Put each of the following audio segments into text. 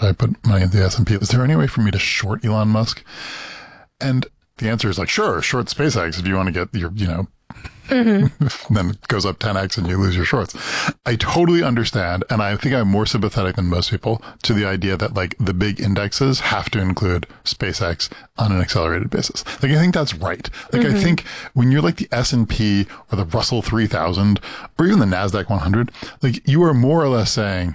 I put money into the S&P. Is there any way for me to short Elon Musk? And the answer is like, sure, short SpaceX if you want to get your, then it goes up 10x and you lose your shorts. I totally understand. And I think I'm more sympathetic than most people to the idea that like the big indexes have to include SpaceX on an accelerated basis. Like, I think that's right. Like, I think when you're like the S&P or the Russell 3000 or even the NASDAQ 100, like you are more or less saying,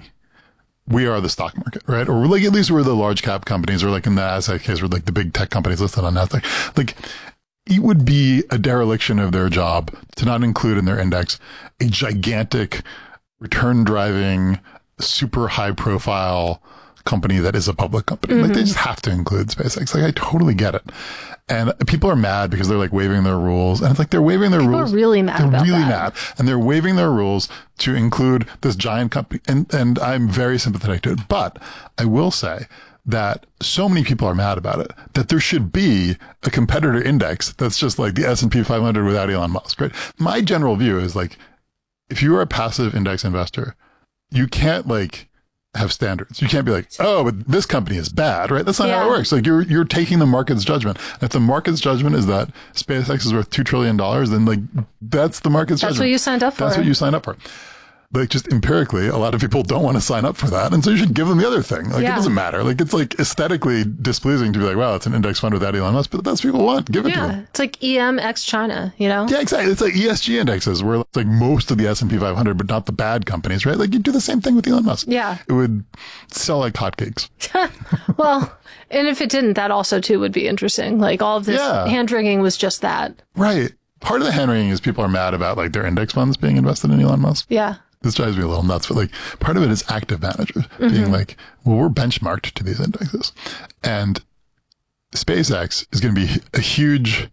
we are the stock market, right? Or like, at least we're the large cap companies, or like in the NASDAQ case, we're like the big tech companies listed on NASDAQ. Like, it would be a dereliction of their job to not include in their index a gigantic return driving, super high profile company that is a public company. Like, they just have to include SpaceX. Like, I totally get it. And people are mad because they're like waiving their rules. And it's like, they're waiving their rules. People are really mad about that. And they're waiving their rules to include this giant company. And I'm very sympathetic to it. But I will say that so many people are mad about it that there should be a competitor index that's just like the S&P 500 without Elon Musk, right? My general view is like, if you are a passive index investor, you can't like have standards. You can't be like, oh, but this company is bad, right? That's not how it works. Like, you're taking the market's judgment. And if the market's judgment is that SpaceX is worth $2 trillion, then like, that's the market's judgment. That's what you signed up for. That's what you signed up for. Like, just empirically, a lot of people don't want to sign up for that. And so you should give them the other thing. Like, it doesn't matter. Like, it's like aesthetically displeasing to be like, wow, it's an index fund without Elon Musk, but that's what people want. Give it to them. It's like EM X China, you know? Yeah, exactly. It's like ESG indexes where it's like most of the S&P 500, but not the bad companies, right? Like, you do the same thing with Elon Musk. Yeah. It would sell like hotcakes. Well, and if it didn't, that also too would be interesting. Like, all of this hand wringing was just that. Right. Part of the hand wringing is people are mad about like their index funds being invested in Elon Musk. Yeah. This drives me a little nuts, but like part of it is active managers being like, well, we're benchmarked to these indexes. And SpaceX is going to be a huge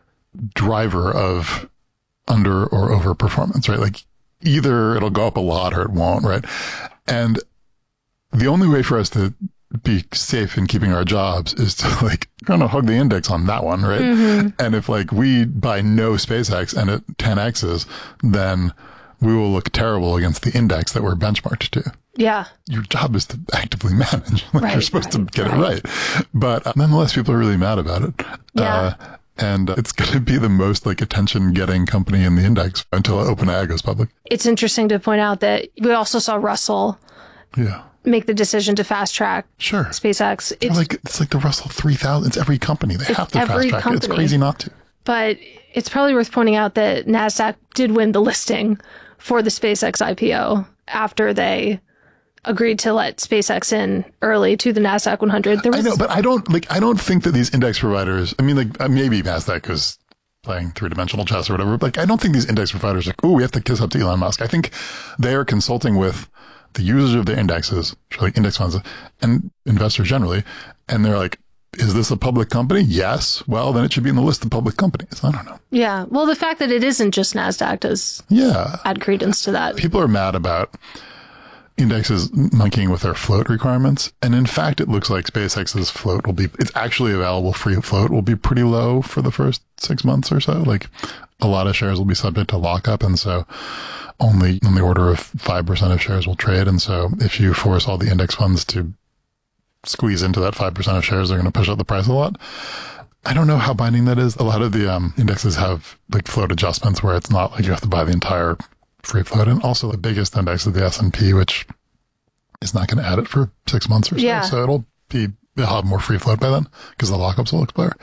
driver of under or over performance, right? Like, either it'll go up a lot or it won't, right? And the only way for us to be safe in keeping our jobs is to like kind of hug the index on that one, right? And if like we buy no SpaceX and it 10x's, then we will look terrible against the index that we're benchmarked to. Yeah. Your job is to actively manage. Like, you're supposed to get it right. But nonetheless, people are really mad about it. Yeah. And it's going to be the most like attention getting company in the index until OpenAI goes public. It's interesting to point out that we also saw Russell make the decision to fast track SpaceX. It's like the Russell 3000. It's every company. They have to fast track it. It's crazy not to. But it's probably worth pointing out that NASDAQ did win the listing for the SpaceX IPO after they agreed to let SpaceX in early to the NASDAQ 100. I know, but I don't think that these index providers, I mean, like, maybe NASDAQ is playing three-dimensional chess or whatever. Like, I don't think these index providers are like, oh, we have to kiss up to Elon Musk. I think they are consulting with the users of the indexes, like index funds and investors generally. And they're like, is this a public company? Yes. Well, then it should be in the list of public companies. I don't know. Yeah. Well, the fact that it isn't just NASDAQ does add credence to that. People are mad about indexes monkeying with their float requirements. And in fact, it looks like SpaceX's float it's actually available free float will be pretty low for the first 6 months or so. Like, a lot of shares will be subject to lockup. And so only on the order of 5% of shares will trade. And so if you force all the index funds to squeeze into that 5% of shares, they're going to push up the price a lot. I don't know how binding that is. A lot of the indexes have like float adjustments where it's not like you have to buy the entire free float. And also the biggest index is the S&P, which is not going to add it for 6 months or so. So it'll have more free float by then because the lockups will expire.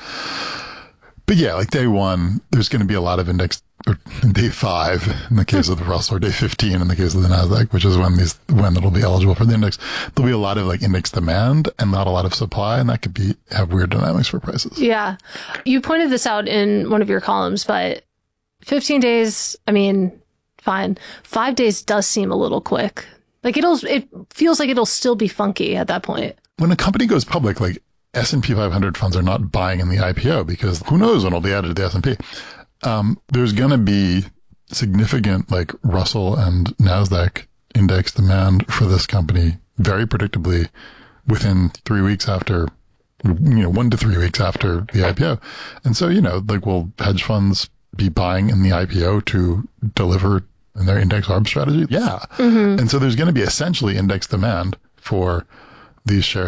But yeah, like day one, there's going to be a lot of index, or day 5 in the case of the Russell, or day 15 in the case of the NASDAQ, which is when it'll be eligible for the index. There'll be a lot of like index demand and not a lot of supply, and that could have weird dynamics for prices. Yeah. You pointed this out in one of your columns, but 15 days, I mean, fine. 5 days does seem a little quick. Like, it feels like it'll still be funky at that point. When a company goes public, like, S&P 500 funds are not buying in the IPO because who knows when it'll be added to the S&P. There's going to be significant like Russell and NASDAQ index demand for this company very predictably within 3 weeks after, 1 to 3 weeks after the IPO. And so, like, will hedge funds be buying in the IPO to deliver in their index arb strategy? Yeah. And so there's going to be essentially index demand for these shares